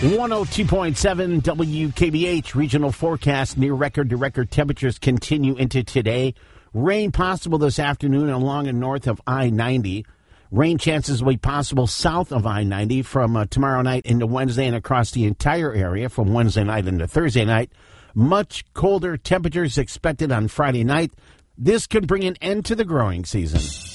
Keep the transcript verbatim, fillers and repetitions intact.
one oh two point seven W K B H regional forecast. Near record to record temperatures continue into today. Rain possible this afternoon along and north of I ninety. Rain chances will be possible south of I ninety from uh, tomorrow night into Wednesday and across the entire area from Wednesday night into Thursday night. Much colder temperatures expected on Friday night. This could bring an end to the growing season.